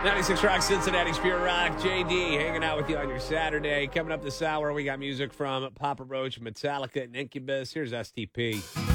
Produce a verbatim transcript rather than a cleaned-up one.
ninety-six Rock, Cincinnati's Pure Rock. J D hanging out with you on your Saturday. Coming up this hour, we got music from Papa Roach, Metallica, and Incubus. Here's S T P.